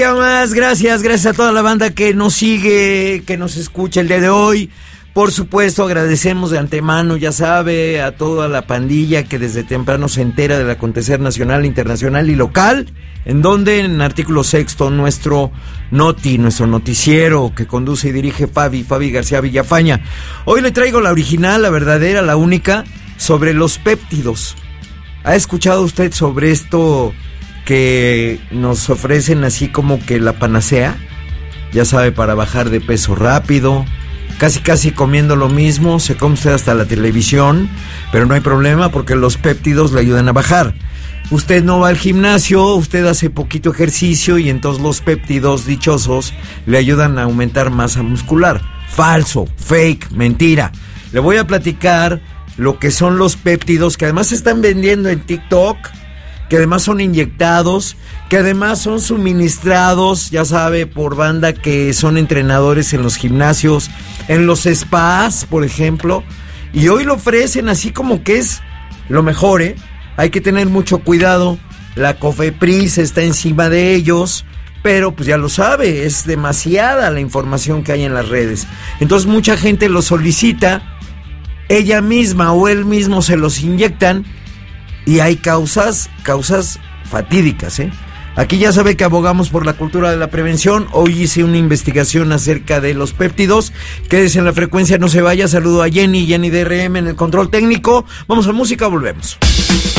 Más, gracias a toda la banda que nos sigue, que nos escucha el día de hoy. Por supuesto, agradecemos de antemano, ya sabe, a toda la pandilla que desde temprano se entera del acontecer nacional, internacional y local, en donde en Artículo Sexto, nuestro noticiero que conduce y dirige Fabi García Villafaña. Hoy le traigo la original, la verdadera, la única, sobre los péptidos. ¿Ha escuchado usted sobre esto que nos ofrecen así como que la panacea? Ya sabe, para bajar de peso rápido, casi comiendo lo mismo, se come usted hasta la televisión, pero no hay problema porque los péptidos le ayudan a bajar. Usted no va al gimnasio, usted hace poquito ejercicio y entonces los péptidos dichosos le ayudan a aumentar masa muscular. Falso, fake, mentira. Le voy a platicar lo que son los péptidos, que además se están vendiendo en TikTok, que además son inyectados, que además son suministrados, ya sabe, por banda que son entrenadores en los gimnasios, en los spas, por ejemplo, y hoy lo ofrecen así como que es lo mejor, ¿eh? Hay que tener mucho cuidado, la COFEPRIS está encima de ellos, pero pues ya lo sabe, es demasiada la información que hay en las redes. Entonces mucha gente lo solicita, ella misma o él mismo se los inyectan, y hay causas fatídicas, ¿eh? Aquí ya sabe que abogamos por la cultura de la prevención. Hoy hice una investigación acerca de los péptidos. Quédese en la frecuencia, no se vaya. Saludo a Jenny DRM en el control técnico. Vamos a música, volvemos.